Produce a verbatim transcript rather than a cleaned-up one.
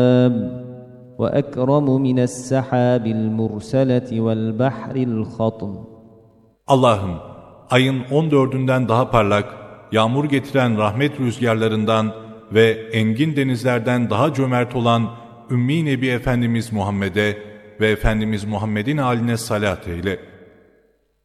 وأكرم من السحاب المرسلة والبحر الخطم. Allah'ım, ayın on dördünden daha parlak, yağmur getiren rahmet rüzgarlarından ve engin denizlerden daha cömert olan Ümmi Nebi Efendimiz Muhammed'e ve Efendimiz Muhammed'in haline salat eyle.